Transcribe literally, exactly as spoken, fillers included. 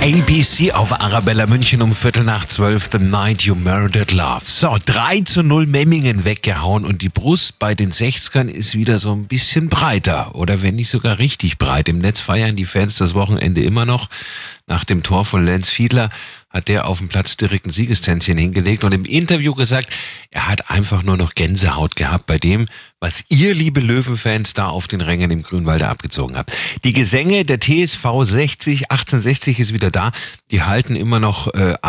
A B C auf Arabella München um Viertel nach zwölf, The Night You Murdered Love. So, drei zu null Memmingen weggehauen und die Brust bei den Sechzgern ist wieder so ein bisschen breiter. Oder wenn nicht sogar richtig breit. Im Netz feiern die Fans das Wochenende immer noch. Nach dem Tor von Lance Fiedler hat der auf dem Platz direkt ein Siegestänzchen hingelegt und im Interview gesagt, er hat einfach nur noch Gänsehaut gehabt bei dem, was ihr, liebe Löwenfans, da auf den Rängen im Grünwalder abgezogen habt. Die Gesänge der T S V sechzig, achtzehnhundertsechzig ist wieder da, die halten immer noch äh,